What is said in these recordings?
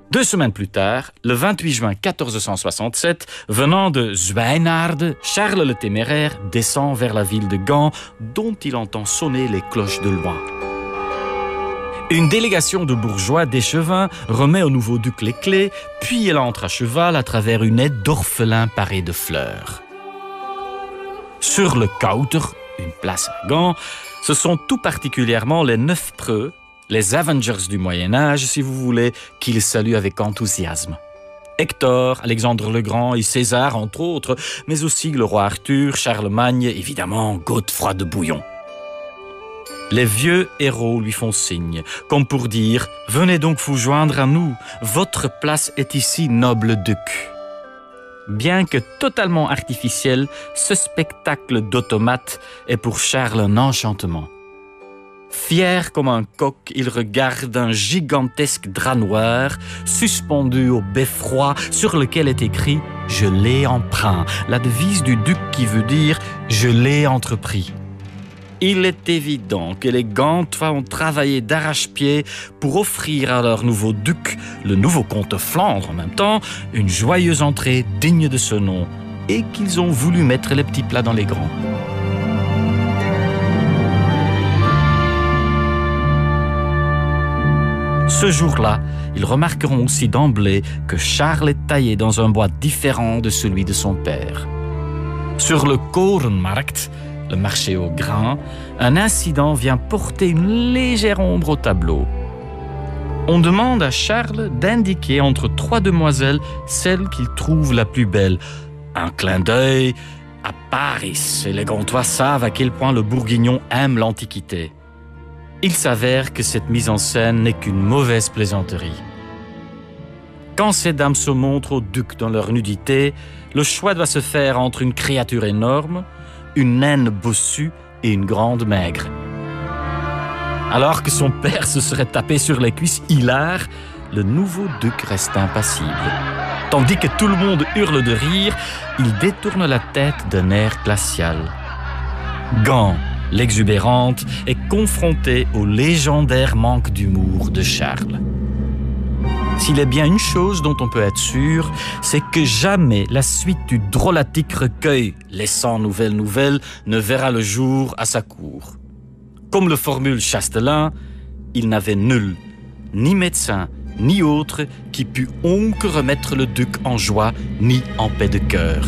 2 semaines plus tard, le 28 juin 1467, venant de Zwijnaarden, Charles le Téméraire descend vers la ville de Gand, dont il entend sonner les cloches de loin. Une délégation de bourgeois d'échevins remet au nouveau duc les clés, puis il entre à cheval à travers une aide d'orphelins parée de fleurs. Sur le Kouter, une place à Gand, ce sont tout particulièrement les 9 preux, les Avengers du Moyen-Âge, si vous voulez, qu'il salue avec enthousiasme. Hector, Alexandre le Grand et César, entre autres, mais aussi le roi Arthur, Charlemagne, évidemment, Godefroy de Bouillon. Les vieux héros lui font signe, comme pour dire « Venez donc vous joindre à nous, votre place est ici, noble duc ». Bien que totalement artificiel, ce spectacle d'automates est pour Charles un enchantement. Fier comme un coq, il regarde un gigantesque drap noir suspendu au beffroi sur lequel est écrit « Je l'ai emprunt », la devise du duc qui veut dire « Je l'ai entrepris ». Il est évident que les Gantois ont travaillé d'arrache-pied pour offrir à leur nouveau duc, le nouveau comte de Flandre en même temps, une joyeuse entrée digne de ce nom, et qu'ils ont voulu mettre les petits plats dans les grands. Ce jour-là, ils remarqueront aussi d'emblée que Charles est taillé dans un bois différent de celui de son père. Sur le Korenmarkt, le marché au grain, un incident vient porter une légère ombre au tableau. On demande à Charles d'indiquer entre 3 demoiselles celle qu'il trouve la plus belle. Un clin d'œil à Paris, et les Gantois savent à quel point le Bourguignon aime l'Antiquité. Il s'avère que cette mise en scène n'est qu'une mauvaise plaisanterie. Quand ces dames se montrent au duc dans leur nudité, le choix doit se faire entre une créature énorme, une naine bossue et une grande maigre. Alors que son père se serait tapé sur les cuisses hilar, le nouveau duc reste impassible. Tandis que tout le monde hurle de rire, il détourne la tête d'un air glacial. Gand, l'exubérante, est confrontée au légendaire manque d'humour de Charles. S'il est bien une chose dont on peut être sûr, c'est que jamais la suite du drôlatique recueil « Les 100 nouvelles nouvelles » ne verra le jour à sa cour. Comme le formule Chastelain, il n'avait nul, ni médecin, ni autre, qui pût onque remettre le duc en joie, ni en paix de cœur.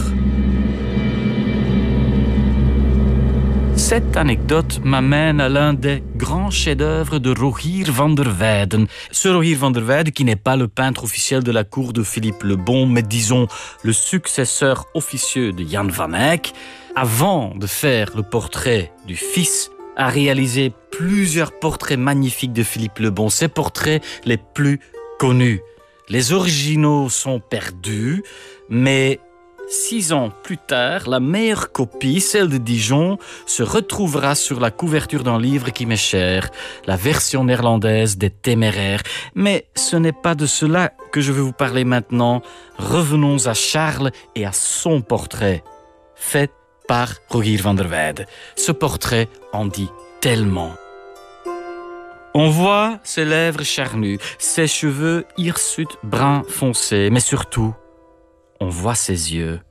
Cette anecdote m'amène à l'un des grands chefs-d'œuvre de Rogier van der Weyden. Ce Rogier van der Weyden qui n'est pas le peintre officiel de la cour de Philippe le Bon, mais disons le successeur officieux de Jan van Eyck, avant de faire le portrait du fils, a réalisé plusieurs portraits magnifiques de Philippe le Bon, ses portraits les plus connus. Les originaux sont perdus, mais 6 ans plus tard, la meilleure copie, celle de Dijon, se retrouvera sur la couverture d'un livre qui m'est cher, la version néerlandaise des Téméraires. Mais ce n'est pas de cela que je veux vous parler maintenant. Revenons à Charles et à son portrait, fait par Rogier van der Weyden. Ce portrait en dit tellement. On voit ses lèvres charnues, ses cheveux hirsutes brun foncé, mais surtout, on voit ses yeux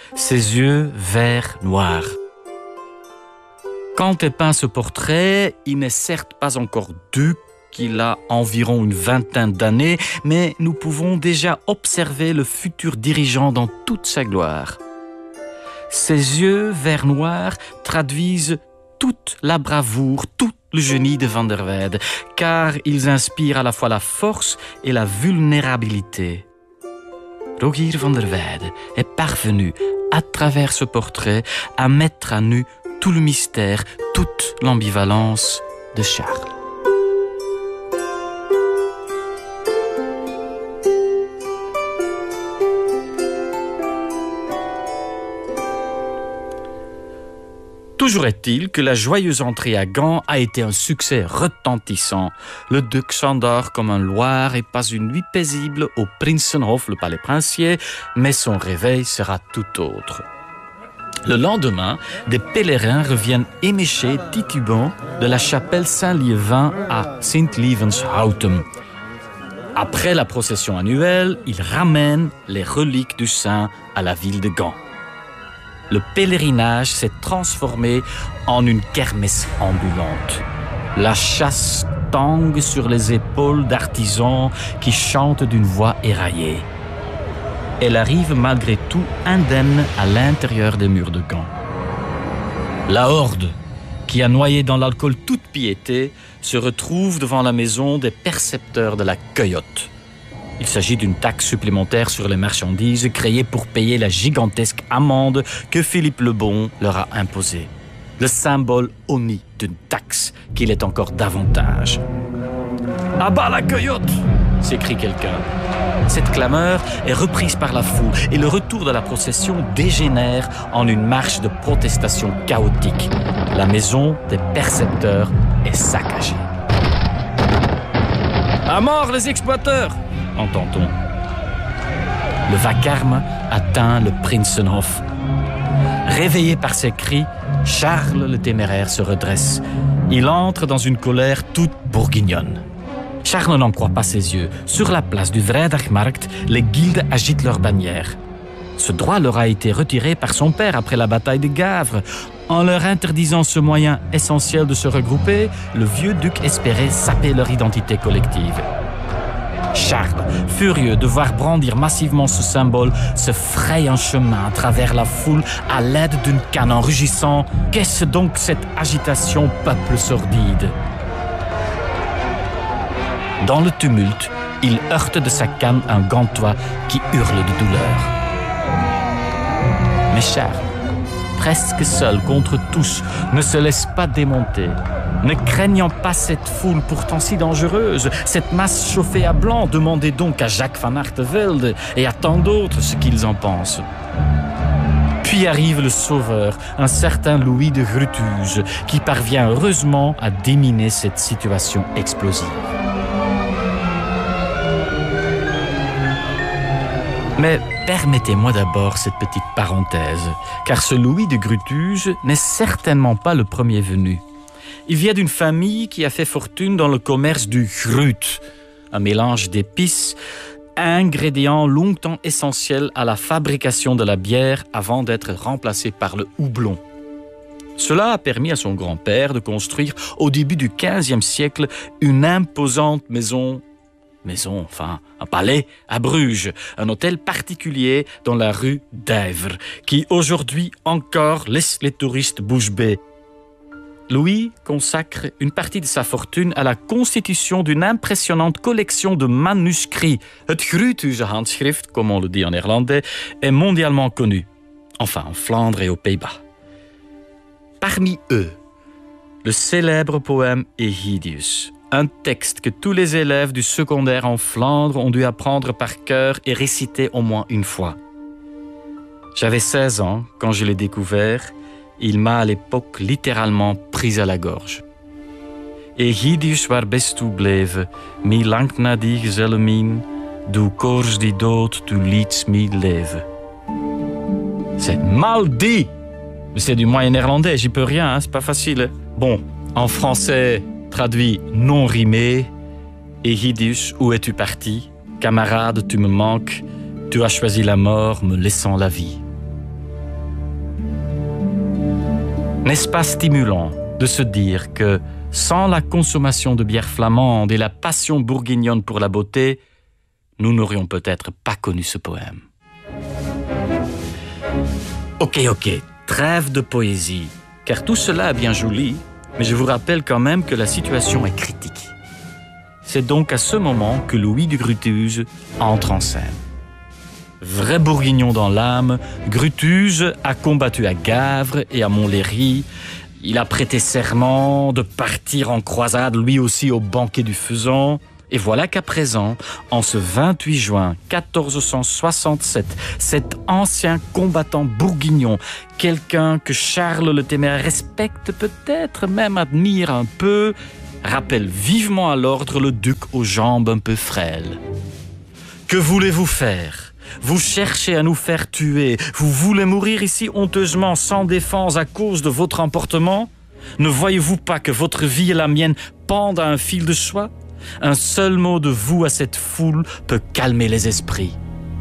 vert noir. Quand est peint ce portrait, il n'est certes pas encore duc, il a environ une vingtaine d'années, mais nous pouvons déjà observer le futur dirigeant dans toute sa gloire. Ses yeux vert noir traduisent toute la bravoure, tout le génie de Van der Weyden, car ils inspirent à la fois la force et la vulnérabilité. Rogier van der Weyden est parvenu, à travers ce portrait, à mettre à nu tout le mystère, toute l'ambivalence de Charles. Toujours est-il que la joyeuse entrée à Gand a été un succès retentissant. Le duc s'endort comme un loir et passe une nuit paisible au Prinsenhof, le palais princier, mais son réveil sera tout autre. Le lendemain, des pèlerins reviennent éméchés, titubants, de la chapelle Saint-Liévin à Sint-Lievenshouten. Après la procession annuelle, il ramène les reliques du saint à la ville de Gand. Le pèlerinage s'est transformé en une kermesse ambulante. La chasse tangue sur les épaules d'artisans qui chantent d'une voix éraillée. Elle arrive malgré tout indemne à l'intérieur des murs de Gand. La horde, qui a noyé dans l'alcool toute piété, se retrouve devant la maison des percepteurs de la cueillotte. Il s'agit d'une taxe supplémentaire sur les marchandises créée pour payer la gigantesque amende que Philippe le Bon leur a imposée. Le symbole honni d'une taxe qu'il est encore davantage. « À bas la cueillotte !» s'écrie quelqu'un. Cette clameur est reprise par la foule et le retour de la procession dégénère en une marche de protestation chaotique. La maison des percepteurs est saccagée. « À mort les exploiteurs !» entend-on. Le vacarme atteint le Prinsenhof. Réveillé par ces cris, Charles le Téméraire se redresse. Il entre dans une colère toute bourguignonne. Charles n'en croit pas ses yeux. Sur la place du Vrijdagmarkt, les guildes agitent leurs bannières. Ce droit leur a été retiré par son père après la bataille de Gavre. En leur interdisant ce moyen essentiel de se regrouper, le vieux duc espérait saper leur identité collective. Charles, furieux de voir brandir massivement ce symbole, se fraye un chemin à travers la foule à l'aide d'une canne en rugissant « Qu'est-ce donc cette agitation, peuple sordide ?» Dans le tumulte, il heurte de sa canne un gantois qui hurle de douleur. Mais Charles, presque seul contre tous, ne se laisse pas démonter. Ne craignant pas cette foule pourtant si dangereuse, cette masse chauffée à blanc, demandez donc à Jacques van Artevelde et à tant d'autres ce qu'ils en pensent. Puis arrive le sauveur, un certain Louis de Grutuse, qui parvient heureusement à déminer cette situation explosive. Mais permettez-moi d'abord cette petite parenthèse, car ce Louis de Grutuse n'est certainement pas le premier venu. Il vient d'une famille qui a fait fortune dans le commerce du grut, un mélange d'épices, ingrédient longtemps essentiel à la fabrication de la bière avant d'être remplacé par le houblon. Cela a permis à son grand-père de construire au début du XVe siècle une imposante un palais à Bruges, un hôtel particulier dans la rue d'Èvre, qui aujourd'hui encore laisse les touristes bouche bée. Louis consacre une partie de sa fortune à la constitution d'une impressionnante collection de manuscrits. Het Grutuse handschrift, comme on le dit en néerlandais, est mondialement connu, enfin en Flandre et aux Pays-Bas. Parmi eux, le célèbre poème Ægidius, un texte que tous les élèves du secondaire en Flandre ont dû apprendre par cœur et réciter au moins une fois. J'avais 16 ans quand je l'ai découvert. Il m'a à l'époque littéralement pris à la gorge. Ægidius waar best toe bleven, mi lang na die gezelle mien, du koors die dood, du liets mi leven. C'est mal dit! Mais c'est du moyen néerlandais, j'y peux rien, hein, c'est pas facile. Hein? Bon, en français, traduit non rimé, Ægidius, où es-tu parti? Camarade, tu me manques, tu as choisi la mort, me laissant la vie. N'est-ce pas stimulant de se dire que, sans la consommation de bière flamande et la passion bourguignonne pour la beauté, nous n'aurions peut-être pas connu ce poème. Ok, trêve de poésie, car tout cela est bien joli, mais je vous rappelle quand même que la situation est critique. C'est donc à ce moment que Louis de Grutuse entre en scène. Vrai bourguignon dans l'âme, Grutuse a combattu à Gavre et à Montlhéry. Il a prêté serment de partir en croisade lui aussi au banquet du Faisan. Et voilà qu'à présent, en ce 28 juin 1467, cet ancien combattant bourguignon, quelqu'un que Charles le Téméraire respecte, peut-être même admire un peu, rappelle vivement à l'ordre le duc aux jambes un peu frêles. Que voulez-vous faire ? Vous cherchez à nous faire tuer. Vous voulez mourir ici honteusement, sans défense à cause de votre emportement ? Ne voyez-vous pas que votre vie et la mienne pendent à un fil de soie ? Un seul mot de vous à cette foule peut calmer les esprits.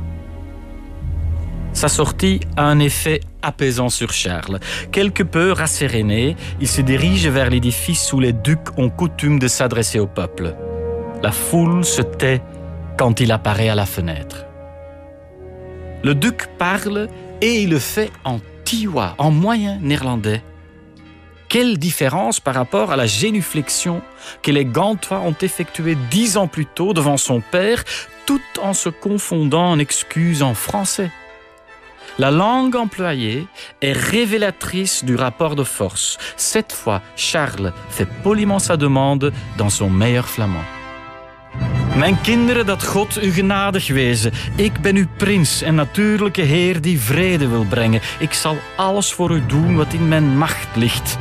Sa sortie a un effet apaisant sur Charles. Quelque peu rasséréné, il se dirige vers l'édifice où les ducs ont coutume de s'adresser au peuple. La foule se tait quand il apparaît à la fenêtre. Le duc parle et il le fait en tiwa, en moyen néerlandais. Quelle différence par rapport à la génuflexion que les Gantois ont effectuée 10 ans plus tôt devant son père, tout en se confondant en excuses en français. La langue employée est révélatrice du rapport de force. Cette fois, Charles fait poliment sa demande dans son meilleur flamand. Mijn kinderen, dat God u genadig wezen. Ik ben uw prins en natuurlijke heer die vrede wil brengen. Ik zal alles voor u doen wat in mijn macht ligt.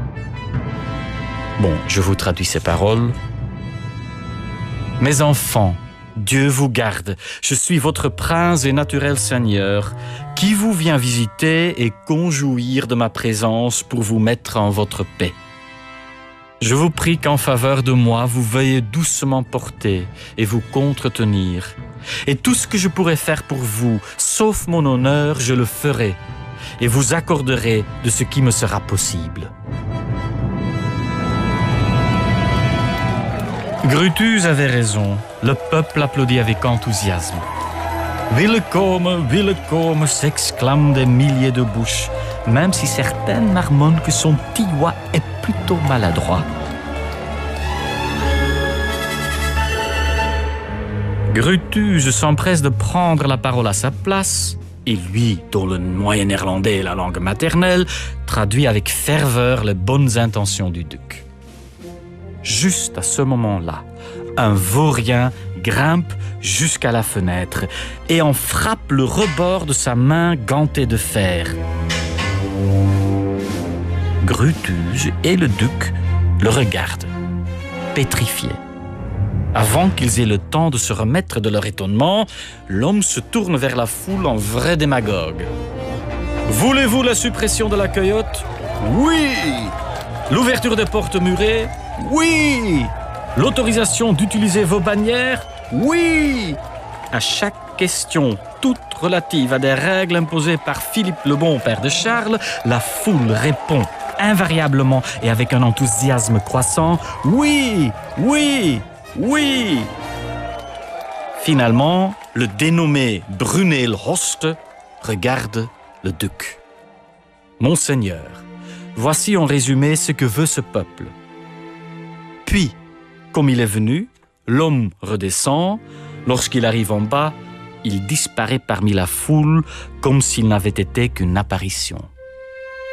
Bon, je vous traduis ces paroles. Mes enfants, Dieu vous garde. Je suis votre prince et naturel seigneur, qui vous vient visiter et conjouir de ma présence pour vous mettre en votre paix. Je vous prie qu'en faveur de moi, vous veuillez doucement porter et vous contretenir. Et tout ce que je pourrai faire pour vous, sauf mon honneur, je le ferai et vous accorderai de ce qui me sera possible. Brutus avait raison. Le peuple applaudit avec enthousiasme. Wille komen, s'exclament des milliers de bouches, même si certaines marmonnent que son tiwa est plutôt maladroit. Brutus s'empresse de prendre la parole à sa place, et lui, dont le moyen néerlandais est la langue maternelle, traduit avec ferveur les bonnes intentions du duc. Juste à ce moment-là, un vaurien grimpe jusqu'à la fenêtre et en frappe le rebord de sa main gantée de fer. Brutus et le duc le regardent, pétrifiés. Avant qu'ils aient le temps de se remettre de leur étonnement, l'homme se tourne vers la foule en vrai démagogue. Voulez-vous la suppression de la cueillotte? Oui! L'ouverture des portes murées? Oui! L'autorisation d'utiliser vos bannières? Oui! À chaque question, toute relative à des règles imposées par Philippe le Bon, père de Charles, la foule répond invariablement et avec un enthousiasme croissant « Oui! Oui! Oui !» Finalement, le dénommé Bruneel Hoste regarde le duc. « Monseigneur, voici en résumé ce que veut ce peuple. » Puis, comme il est venu, l'homme redescend. Lorsqu'il arrive en bas, il disparaît parmi la foule comme s'il n'avait été qu'une apparition.